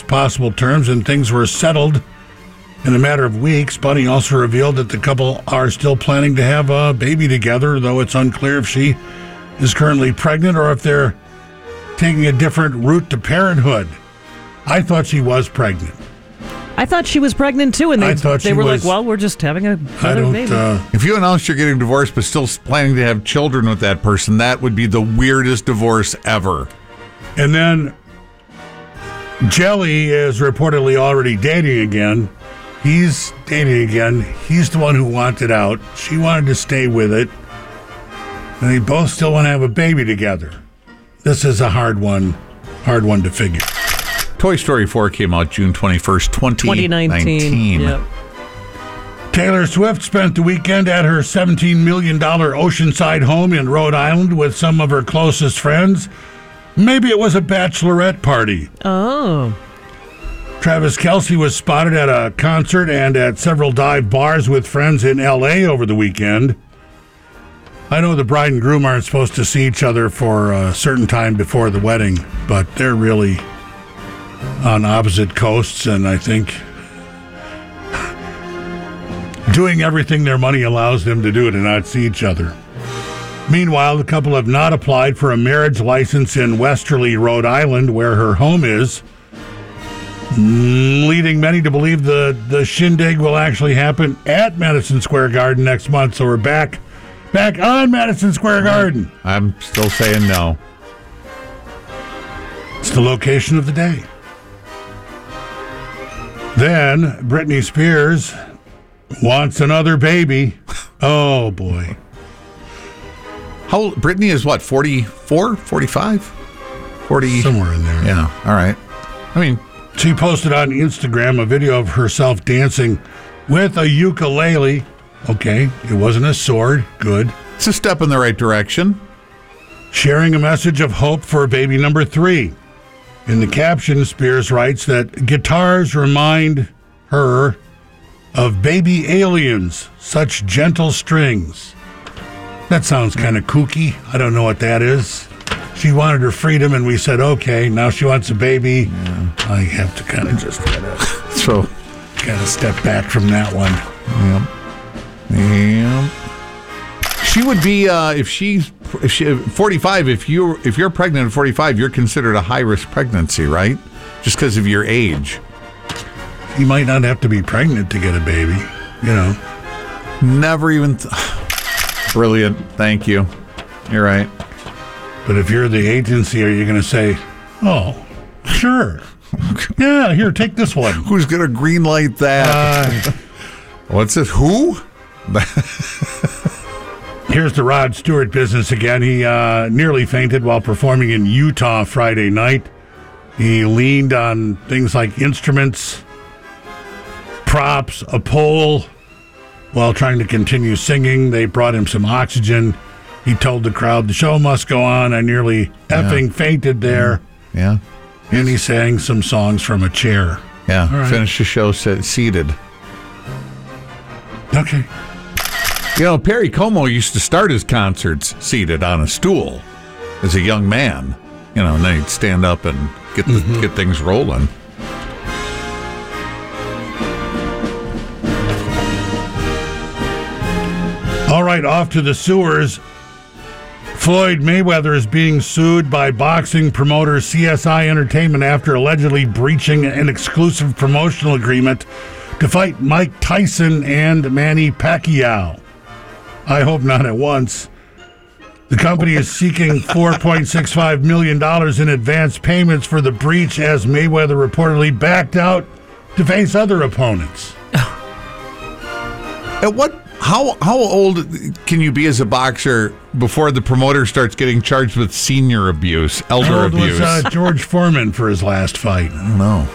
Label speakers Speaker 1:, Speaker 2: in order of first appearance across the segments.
Speaker 1: best possible terms, and things were settled in a matter of weeks. Bunny also revealed that the couple are still planning to have a baby together, though it's unclear if she is currently pregnant or if they're taking a different route to parenthood. I thought she was pregnant.
Speaker 2: I thought she was pregnant too, and they were like, well, we're just having another baby.
Speaker 3: If you announce you're getting divorced but still planning to have children with that person, that would be the weirdest divorce ever.
Speaker 1: And then Jelly is reportedly already dating again. He's dating again. He's the one who wanted out. She wanted to stay with it. And they both still want to have a baby together. This is a hard one to figure.
Speaker 3: Toy Story 4 came out June 21st, 2019.
Speaker 2: Yep.
Speaker 1: Taylor Swift spent the weekend at her $17 million oceanside home in Rhode Island with some of her closest friends. Maybe it was a bachelorette party.
Speaker 2: Oh.
Speaker 1: Travis Kelce was spotted at a concert and at several dive bars with friends in L.A. over the weekend. I know the bride and groom aren't supposed to see each other for a certain time before the wedding, but they're really on opposite coasts, and I think doing everything their money allows them to do to not see each other. Meanwhile, the couple have not applied for a marriage license in Westerly, Rhode Island, where her home is, leading many to believe the shindig will actually happen at Madison Square Garden next month. So we're back on Madison Square Garden.
Speaker 3: I'm still saying no.
Speaker 1: It's the location of the day. Then Britney Spears wants another baby. Oh, boy.
Speaker 3: How old? Britney is what, 44, 45? 40?
Speaker 1: Somewhere in there.
Speaker 3: Yeah, all right. I mean,
Speaker 1: she posted on Instagram a video of herself dancing with a ukulele. Okay, it wasn't a sword. Good.
Speaker 3: It's a step in the right direction.
Speaker 1: Sharing a message of hope for baby number 3. In the caption, Spears writes that guitars remind her of baby aliens, such gentle strings. That sounds kind of kooky. I don't know what that is. She wanted her freedom, and we said, okay, now she wants a baby. Yeah. I have to kind of just gotta step back from that one.
Speaker 3: Yep. She would be if she 45. If you're pregnant at 45, you're considered a high risk pregnancy, right? Just because of your age.
Speaker 1: You might not have to be pregnant to get a baby. You know.
Speaker 3: Never even. Brilliant. Thank you. You're right.
Speaker 1: But if you're the agency, are you going to say, "Oh, sure, yeah, here, take this one"?
Speaker 3: Who's going to green light that? What's it? Who?
Speaker 1: Here's the Rod Stewart business again. He nearly fainted while performing in Utah Friday night. He leaned on things like instruments, props, a pole, while trying to continue singing. They brought him some oxygen. He told the crowd, the show must go on. I nearly effing fainted there.
Speaker 3: Yeah.
Speaker 1: And he sang some songs from a chair.
Speaker 3: Yeah. Right. Finished the show seated.
Speaker 1: Okay.
Speaker 3: You know, Perry Como used to start his concerts seated on a stool as a young man. You know, and then he'd stand up and get things rolling.
Speaker 1: All right, off to the sewers. Floyd Mayweather is being sued by boxing promoter CSI Entertainment after allegedly breaching an exclusive promotional agreement to fight Mike Tyson and Manny Pacquiao. I hope not at once. The company is seeking $4.65 million in advance payments for the breach as Mayweather reportedly backed out to face other opponents.
Speaker 3: How old can you be as a boxer before the promoter starts getting charged with senior abuse, elder abuse?
Speaker 1: How old was George Foreman for his last fight?
Speaker 3: I don't know.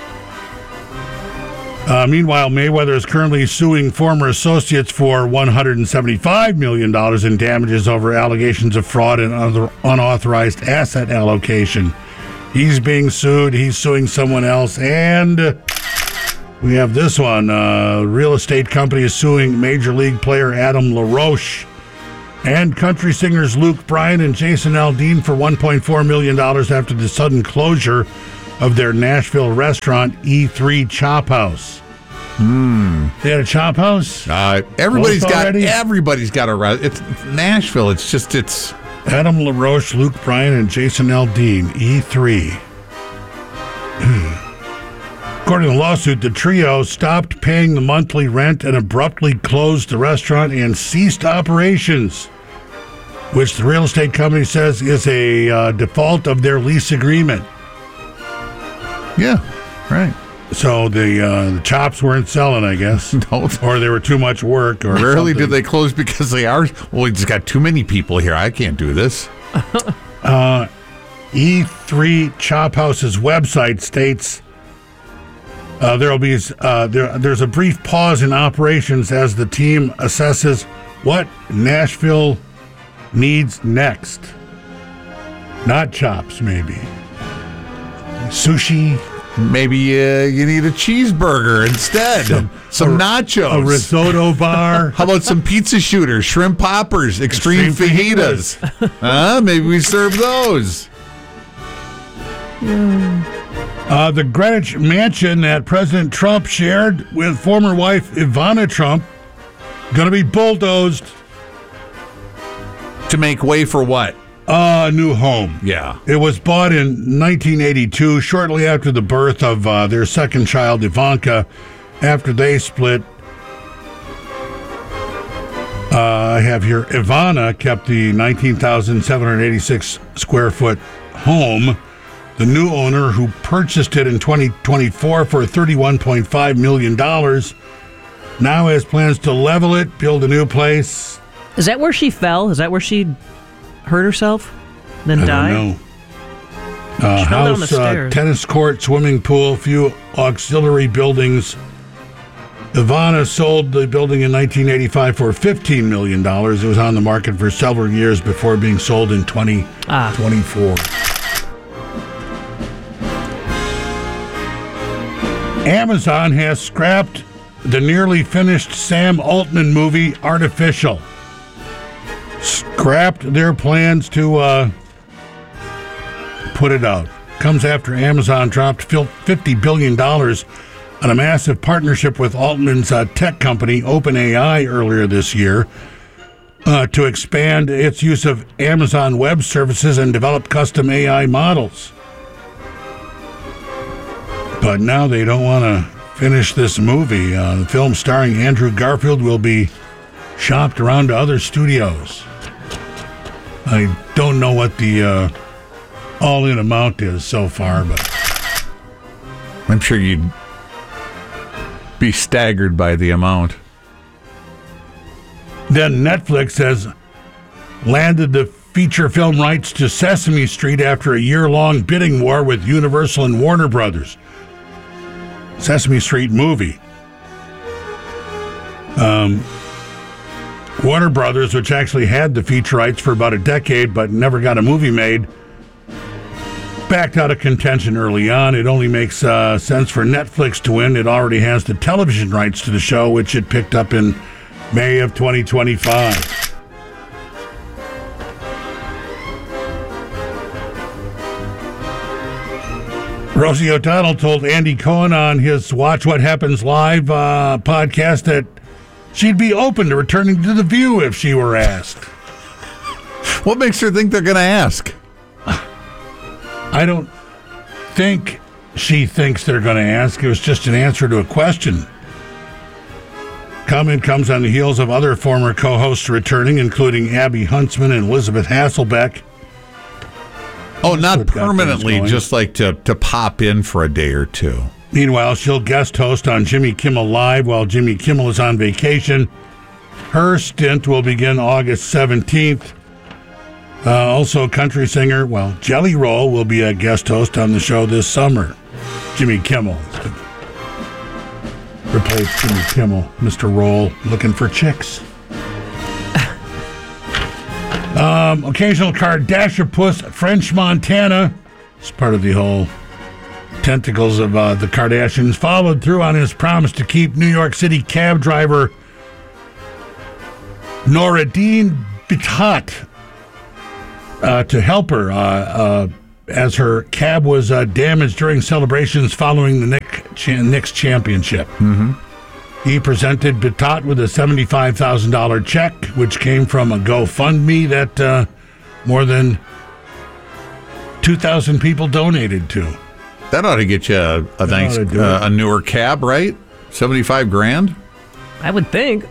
Speaker 1: Meanwhile, Mayweather is currently suing former associates for $175 million in damages over allegations of fraud and unauthorized asset allocation. He's being sued. He's suing someone else. And we have this one. A real estate company is suing Major League player Adam LaRoche and country singers Luke Bryan and Jason Aldean for $1.4 million after the sudden closure of their Nashville restaurant, E3 Chop House. They had a chop house?
Speaker 3: Everybody's got a... It's Nashville. It's...
Speaker 1: Adam LaRoche, Luke Bryan, and Jason Aldean, E3. According to the lawsuit, the trio stopped paying the monthly rent and abruptly closed the restaurant and ceased operations, which the real estate company says is a default of their lease agreement.
Speaker 3: Yeah, right.
Speaker 1: So the chops weren't selling, I guess.
Speaker 3: No.
Speaker 1: Or they were too much work. Or
Speaker 3: rarely
Speaker 1: something.
Speaker 3: did they close because they are. Well, we just got too many people here. I can't do this.
Speaker 1: E3 Chop House's website states there's a brief pause in operations as the team assesses what Nashville needs next. Not chops, maybe. Sushi.
Speaker 3: Maybe you need a cheeseburger instead. Some nachos.
Speaker 1: A risotto bar.
Speaker 3: How about some pizza shooters, shrimp poppers, extreme fajitas? Maybe we serve those.
Speaker 1: The Greenwich mansion that President Trump shared with former wife Ivana Trump going to be bulldozed.
Speaker 3: To make way for what?
Speaker 1: A new home.
Speaker 3: Yeah.
Speaker 1: It was bought in 1982, shortly after the birth of their second child, Ivanka. After they split, I have here, Ivana kept the 19,786 square foot home. The new owner, who purchased it in 2024 for $31.5 million, now has plans to level it, build a new place.
Speaker 2: Is that where she fell? Is that where she hurt herself, then died?
Speaker 1: I don't know. House, tennis court, swimming pool, few auxiliary buildings. Ivana sold the building in 1985 for $15 million. It was on the market for several years before being sold in 2024. Amazon has scrapped the nearly finished Sam Altman movie, Artificial. Scrapped their plans to put it out. Comes after Amazon dropped $50 billion on a massive partnership with Altman's tech company, OpenAI, earlier this year to expand its use of Amazon Web Services and develop custom AI models. But now they don't want to finish this movie. The film starring Andrew Garfield will be shopped around to other studios. I don't know what the all-in amount is so far, but
Speaker 3: I'm sure you'd be staggered by the amount.
Speaker 1: Then Netflix has landed the feature film rights to Sesame Street after a year-long bidding war with Universal and Warner Brothers. Sesame Street movie. Warner Brothers, which actually had the feature rights for about a decade but never got a movie made, backed out of contention early on. It only makes sense for Netflix to win. It already has the television rights to the show, which it picked up in May of 2025. Rosie O'Donnell told Andy Cohen on his Watch What Happens Live podcast that she'd be open to returning to The View if she were asked.
Speaker 3: What makes her think they're going to ask?
Speaker 1: I don't think she thinks they're going to ask. It was just an answer to a question. Comment comes on the heels of other former co-hosts returning, including Abby Huntsman and Elizabeth Hasselbeck.
Speaker 3: Oh, not permanently, just like to pop in for a day or two.
Speaker 1: Meanwhile, she'll guest host on Jimmy Kimmel Live while Jimmy Kimmel is on vacation. Her stint will begin August 17th. Also, country singer, Jelly Roll will be a guest host on the show this summer. Jimmy Kimmel replaced Jimmy Kimmel. Mr. Roll looking for chicks. Occasional Kardashian-puss French Montana. It's part of the whole tentacles of the Kardashians. Followed through on his promise to keep New York City cab driver Noradine Bitat to help her as her cab was damaged during celebrations following the Knicks championship.
Speaker 3: Mm-hmm.
Speaker 1: He presented Bitot with a $75,000 check, which came from a GoFundMe that more than 2,000 people donated to.
Speaker 3: That ought to get you a nice, a newer cab, right? $75,000.
Speaker 2: I would think.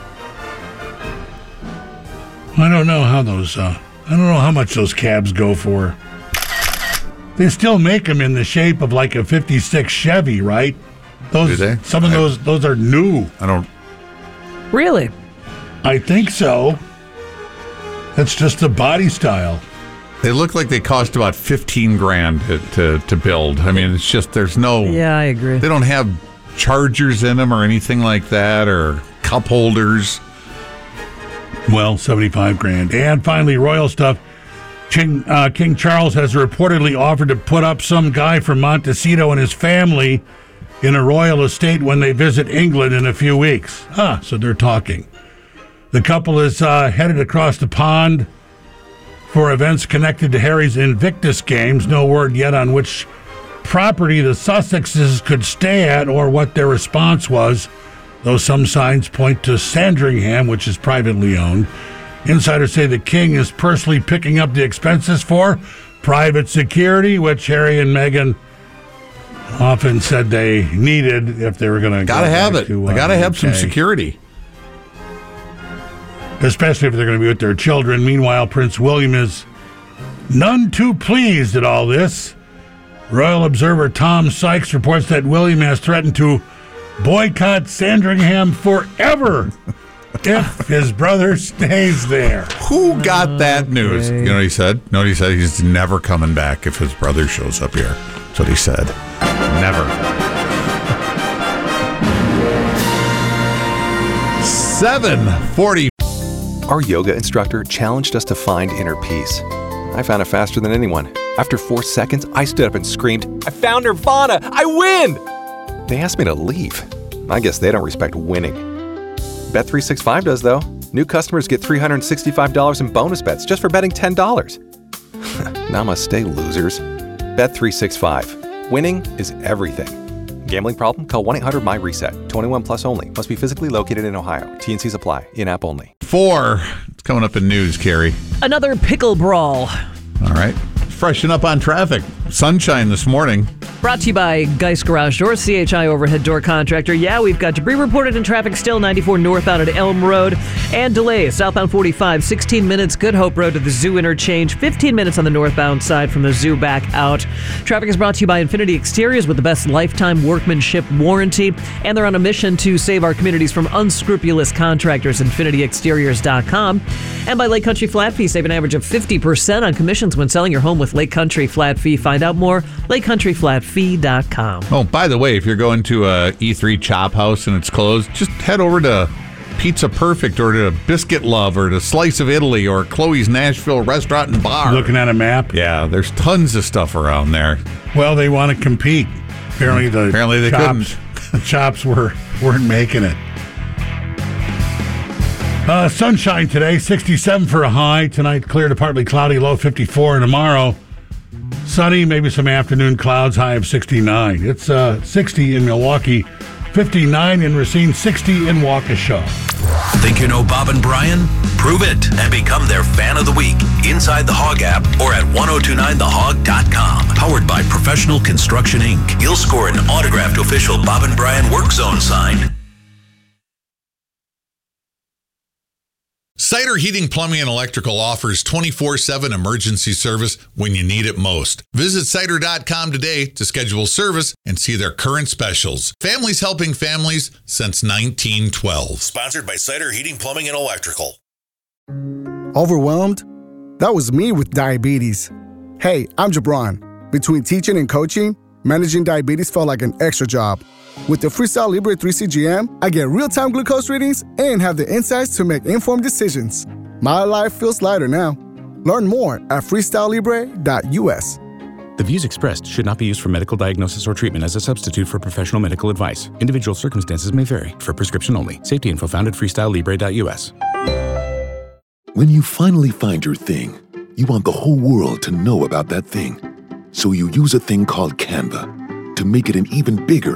Speaker 1: I don't know how those. I don't know how much those cabs go for. They still make them in the shape of like a '56 Chevy, right? Those.
Speaker 3: Do they?
Speaker 1: Some of those are new.
Speaker 3: I don't.
Speaker 2: Really?
Speaker 1: I think so. That's just the body style.
Speaker 3: They look like they cost about $15,000 to build. I mean, it's just there's no.
Speaker 2: Yeah, I agree.
Speaker 3: They don't have chargers in them or anything like that, or cup holders.
Speaker 1: Well, $75,000. And finally, royal stuff. King Charles has reportedly offered to put up some guy from Montecito and his family in a royal estate when they visit England in a few weeks. So they're talking. The couple is headed across the pond for events connected to Harry's Invictus Games. No word yet on which property the Sussexes could stay at or what their response was, though some signs point to Sandringham, which is privately owned. Insiders say the king is personally picking up the expenses for private security, which Harry and Meghan often said they needed if they were going to.
Speaker 3: Gotta have it. They gotta have some security,
Speaker 1: especially if they're going to be with their children. Meanwhile, Prince William is none too pleased at all this. Royal Observer Tom Sykes reports that William has threatened to boycott Sandringham forever if his brother stays there.
Speaker 3: Who got that news? You know what he said? No, he said he's never coming back if his brother shows up here. That's what he said. Never. 7:40.
Speaker 4: Our yoga instructor challenged us to find inner peace. I found it faster than anyone. After 4 seconds, I stood up and screamed, "I found Nirvana! I win!" They asked me to leave. I guess they don't respect winning. Bet365 does, though. New customers get $365 in bonus bets just for betting $10. Namaste, losers. Bet365. Winning is everything. Gambling problem? Call 1-800-MY-RESET. 21 plus only. Must be physically located in Ohio. T&Cs apply. In-app only.
Speaker 3: 4. It's coming up in news, Carrie.
Speaker 2: Another pickle brawl.
Speaker 3: All right. Freshen up on traffic. Sunshine this morning.
Speaker 2: Brought to you by Geist Garage Door, CHI overhead door contractor. Yeah, we've got debris reported in traffic still, 94 northbound at Elm Road. And delays, southbound 45, 16 minutes, Good Hope Road to the Zoo interchange, 15 minutes on the northbound side from the Zoo back out. Traffic is brought to you by Infinity Exteriors with the best lifetime workmanship warranty. And they're on a mission to save our communities from unscrupulous contractors, infinityexteriors.com. And by Lake Country Flat Fee, save an average of 50% on commissions when selling your home with Lake Country Flat Fee. Find out more, lakecountryflatfee.com.
Speaker 3: Oh, by the way, if you're going to a E3 Chop House and it's closed, just head over to Pizza Perfect or to Biscuit Love or to Slice of Italy or Chloe's Nashville Restaurant and Bar.
Speaker 1: Looking at a map?
Speaker 3: Yeah, there's tons of stuff around there.
Speaker 1: Well, they want to compete. Apparently
Speaker 3: they couldn't.
Speaker 1: The Chops weren't making it. Sunshine today, 67 for a high. Tonight, clear to partly cloudy, low 54. And tomorrow, sunny, maybe some afternoon clouds, high of 69. It's 60 in Milwaukee, 59 in Racine, 60 in Waukesha.
Speaker 5: Think you know Bob and Brian? Prove it and become their fan of the week inside the Hog app or at 1029thehog.com. Powered by Professional Construction, Inc. You'll score an autographed official Bob and Brian Work Zone sign.
Speaker 3: Cider Heating, Plumbing, and Electrical offers 24/7 emergency service when you need it most. Visit cider.com today to schedule service and see their current specials. Families helping families since 1912.
Speaker 5: Sponsored by Cider Heating, Plumbing, and Electrical.
Speaker 6: Overwhelmed? That was me with diabetes. Hey, I'm Jabron. Between teaching and coaching, managing diabetes felt like an extra job. With the Freestyle Libre 3 CGM, I get real-time glucose readings and have the insights to make informed decisions. My life feels lighter now. Learn more at freestylelibre.us.
Speaker 7: The views expressed should not be used for medical diagnosis or treatment as a substitute for professional medical advice. Individual circumstances may vary. For prescription only. Safety info found at freestylelibre.us.
Speaker 8: When you finally find your thing, you want the whole world to know about that thing. So you use a thing called Canva to make it an even bigger